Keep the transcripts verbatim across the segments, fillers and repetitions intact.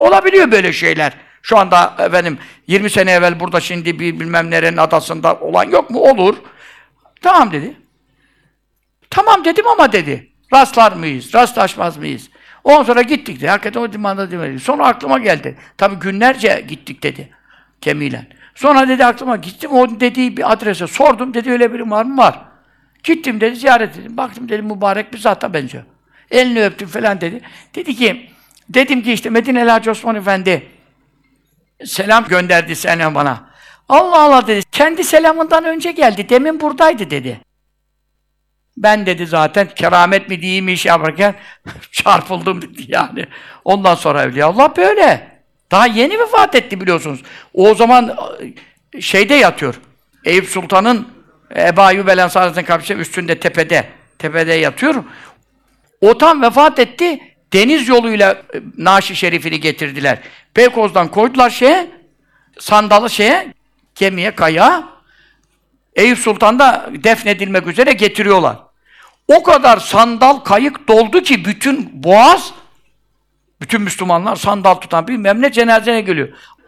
Olabiliyor böyle şeyler. Şu anda efendim yirmi sene evvel burada şimdi bir bilmem nerenin adasında olan yok mu? Olur. Tamam dedi. Tamam dedim ama dedi. Rastlar mıyız? Rastlaşmaz mıyız? Ondan sonra gittik dedi. Hakikaten o dimanda demedi. Sonra aklıma geldi. Tabii günlerce gittik dedi. Gemiyle. Sonra dedi aklıma gittim o dediği bir adrese sordum. Dedi öyle biri var mı? Var. Gittim dedi ziyaret ettim. Baktım dedi mübarek bir zata benziyor. Elini öptüm falan dedi. Dedi ki dedim ki işte Medineli Hacı Osman Efendi selam gönderdi selam bana. Allah Allah dedi. Kendi selamından önce geldi. Demin buradaydı dedi. Ben dedi zaten keramet mi diyeyim iş yaparken çarpıldım dedi yani. Ondan sonra Evliyaullah böyle. Daha yeni vefat etti biliyorsunuz. O zaman şeyde yatıyor. Eyüp Sultan'ın Ebu Ayyub el Ensari'nin kabri üstünde tepede. Tepede yatıyor. O tam vefat etti. Deniz yoluyla naaşı şerifini getirdiler. Beykoz'dan koydular şeye, sandalı şeye, gemiye, kaya. Eyüp Sultan da defnedilmek üzere getiriyorlar. O kadar sandal, kayık doldu ki bütün Boğaz, bütün Müslümanlar sandal tutan bilmem ne cenazene geliyor.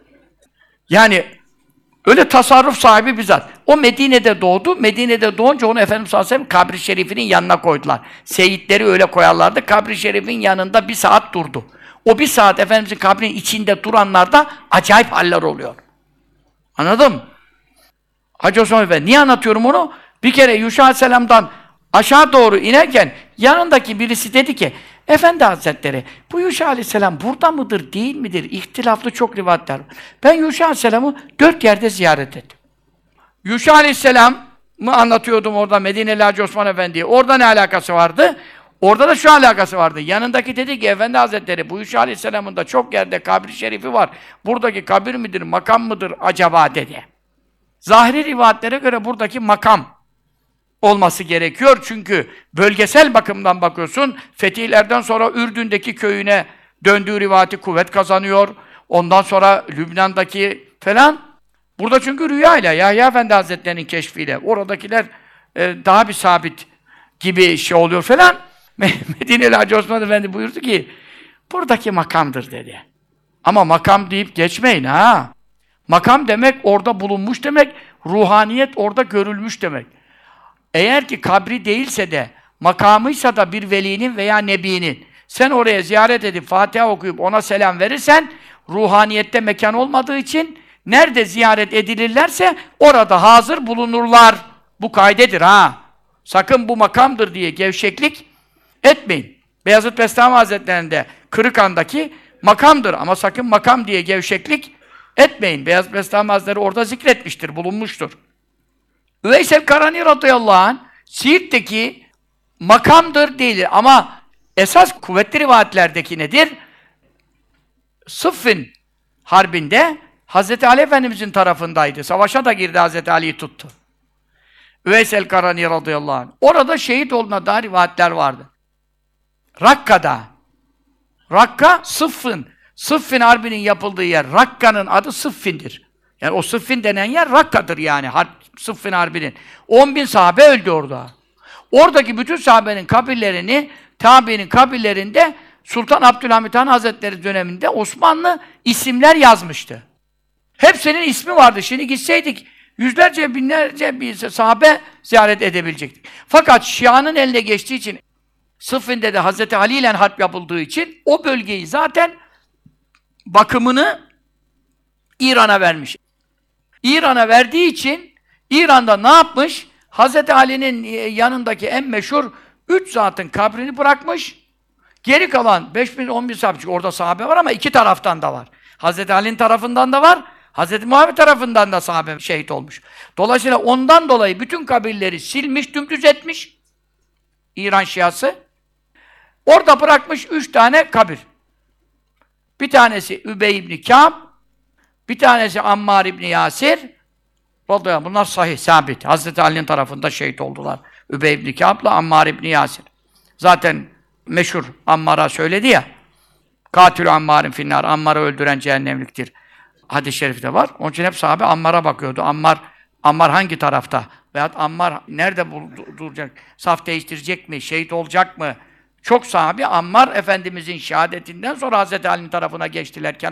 Yani öyle tasarruf sahibi bir zat. O Medine'de doğdu. Medine'de doğunca onu Efendimiz sallallahu aleyhi ve sellem kabri şerifinin yanına koydular. Seyitleri öyle koyarlardı. Kabri şerifin yanında bir saat durdu. O bir saat Efendimizin kabrinin içinde duranlarda acayip haller oluyor. Anladın mı? Hacı Osman Efendi. Niye anlatıyorum onu? Bir kere Yuşa Aleyhisselam'dan aşağı doğru inerken yanındaki birisi dedi ki Efendi Hazretleri, bu Yuşa Aleyhisselam burada mıdır, değil midir? İhtilaflı çok rivayetler var. Ben Yuşa Aleyhisselam'ı dört yerde ziyaret ettim. Yuşa Aleyhisselam'ı anlatıyordum orada Medineli Hacı Osman Efendi'ye. Orada ne alakası vardı? Orada da şu alakası vardı. Yanındaki dedi ki, Efendi Hazretleri, bu Yuşa Aleyhisselam'ın da çok yerde kabri şerifi var. Buradaki kabir midir, makam mıdır acaba dedi. Zahiri rivayetlere göre buradaki makam olması gerekiyor. Çünkü bölgesel bakımdan bakıyorsun, fetihlerden sonra Ürdün'deki köyüne döndüğü rivayeti kuvvet kazanıyor. Ondan sonra Lübnan'daki falan. Burada çünkü rüyayla, Yahya Efendi Hazretleri'nin keşfiyle, oradakiler e, daha bir sabit gibi şey oluyor falan. Medineli Hacı Osman Efendi buyurdu ki, buradaki makamdır dedi. Ama makam deyip geçmeyin ha. Makam demek orada bulunmuş demek, ruhaniyet orada görülmüş demek. Eğer ki kabri değilse de, makamıysa da bir velinin veya nebinin, sen oraya ziyaret edip Fatiha okuyup ona selam verirsen, ruhaniyette mekan olmadığı için, nerede ziyaret edilirlerse orada hazır bulunurlar. Bu kaydedir ha. Sakın bu makamdır diye gevşeklik etmeyin. Beyazıt Bestami Hazretleri'nde Kırıkhan'daki makamdır ama sakın makam diye gevşeklik etmeyin. Beyazıt Bestami Hazretleri orada zikretmiştir, bulunmuştur. Üveysel Karani radıyallahu anh Siirt'teki makamdır değildir ama esas kuvvetli rivayetlerdeki nedir? Sıffin harbinde Hazreti Ali Efendimizin tarafındaydı. Savaşa da girdi, Hazreti Ali'yi tuttu. Üveysel Karani radıyallahu anh. Orada şehit olduğuna dair rivayetler vardı. Rakka'da. Rakka, Sıffin. Sıffin harbinin yapıldığı yer. Rakka'nın adı Sıffin'dir. Yani o Sıffin denen yer Rakka'dır yani. Harp, Sıffin harbinin. on bin sahabe öldü orada. Oradaki bütün sahabenin kabirlerini, tabiinin kabirlerinde Sultan Abdülhamit Han Hazretleri döneminde Osmanlı isimler yazmıştı. Hepsinin ismi vardı. Şimdi gitseydik yüzlerce, binlerce bir sahabe ziyaret edebilecektik. Fakat Şia'nın eline geçtiği için, Sıffin'de de Hazreti Ali ile harp yapıldığı için o bölgeyi zaten bakımını İran'a vermiş. İran'a verdiği için İran'da ne yapmış? Hazreti Ali'nin yanındaki en meşhur üç zatın kabrini bırakmış. Geri kalan beş bin on bin sahabe, orada sahabe var ama iki taraftan da var. Hazreti Ali'nin tarafından da var. Hazreti Muhammed tarafından da sahabe şehit olmuş. Dolayısıyla ondan dolayı bütün kabirleri silmiş, dümdüz etmiş. İran Şiası. Orada bırakmış üç tane kabir. Bir tanesi Übey ibn Kâb, bir tanesi Ammar ibn Yasir. Bunlar sahih, sabit. Hazreti Ali'nin tarafında şehit oldular. Übey ibn Kâb'la Ammar ibn Yasir. Zaten meşhur Ammar'a söyledi ya. Katilü Ammar'ın finnar. Ammar'ı öldüren cehennemliktir. Hadis-i şerifte var. Onun için hep sahabe Ammar'a bakıyordu. Ammar, Ammar hangi tarafta? Veyahut Ammar nerede duracak? Saf değiştirecek mi? Şehit olacak mı? Çok sahabi Ammar Efendimizin şehadetinden sonra Hazreti Ali'nin tarafına geçtiler.